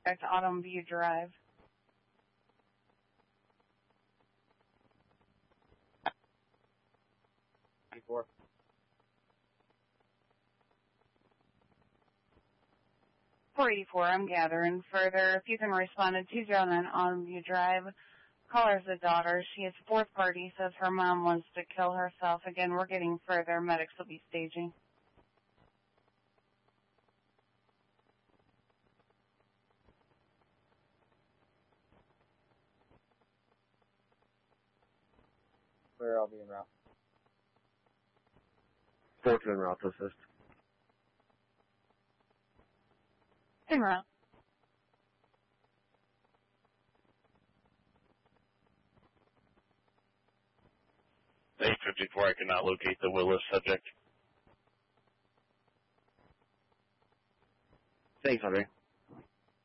to Autumn View Drive. Before. 484, I'm gathering further. If you can respond to 209 Autumn View Drive, caller's a daughter. She is fourth party, says her mom wants to kill herself. Again, we're getting further. Medics will be staging. Where I'll be en route. 4 en route to assist. En route. A54, I cannot locate the Willis subject. Thanks, Andre.